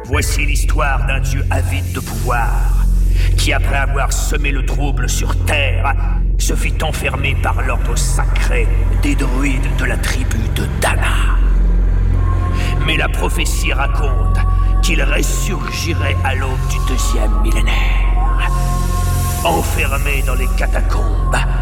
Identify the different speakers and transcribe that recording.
Speaker 1: Voici l'histoire d'un dieu avide de pouvoir, qui après avoir semé le trouble sur Terre, se fit enfermer par l'ordre sacré des druides de la tribu de Dana. Mais la prophétie raconte qu'il ressurgirait à l'aube du 2e millénaire. Enfermé dans les catacombes,